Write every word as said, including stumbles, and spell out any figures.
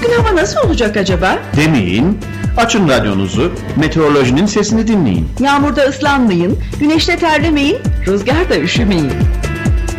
bugün hava nasıl olacak acaba? Demeyin, açın radyonuzu, meteorolojinin sesini dinleyin. Yağmurda ıslanmayın, güneşte terlemeyin, rüzgarda üşümeyin.